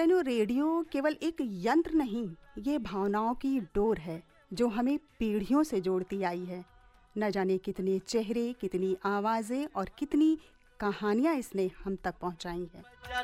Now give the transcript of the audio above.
Radio केवल एक यंत्र नहीं, ये भावनाओं की डोर है जो हमें पीढ़ियों से जोड़ती आई है। न जाने कितने चेहरे, कितनी आवाज़ें और कितनी कहानियाँ इसने हम तक पहुँचाई हैं।